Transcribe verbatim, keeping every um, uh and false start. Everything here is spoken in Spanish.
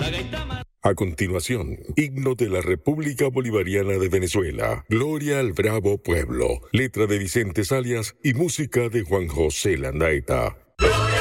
A continuación, himno de la República Bolivariana de Venezuela, Gloria al Bravo Pueblo, letra de Vicente Salias y música de Juan José Landaeta.